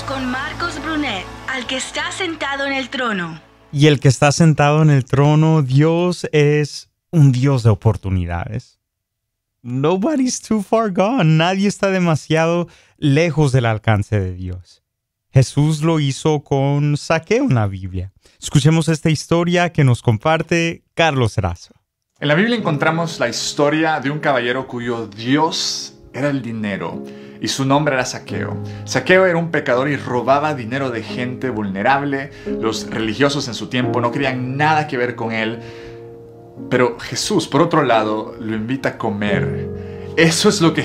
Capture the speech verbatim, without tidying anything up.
con Marcos Brunet, al que está sentado en el trono. Y el que está sentado en el trono, Dios es un Dios de oportunidades. Nobody's too far gone. Nadie está demasiado lejos del alcance de Dios. Jesús lo hizo con Zaqueo en la Biblia. Escuchemos esta historia que nos comparte Carlos Erazo. En la Biblia encontramos la historia de un caballero cuyo Dios era el dinero y su nombre era Zaqueo. Zaqueo era un pecador y robaba dinero de gente vulnerable. Los religiosos en su tiempo no querían nada que ver con él. Pero Jesús, por otro lado, lo invita a comer. Eso es lo que